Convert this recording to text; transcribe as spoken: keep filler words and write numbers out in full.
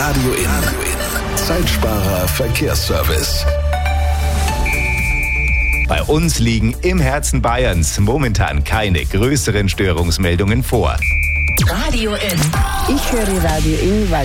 Radio In. Zeitsparer Verkehrsservice. Bei uns liegen im Herzen Bayerns momentan keine größeren Störungsmeldungen vor. Radio In. Ich höre Radio In, weil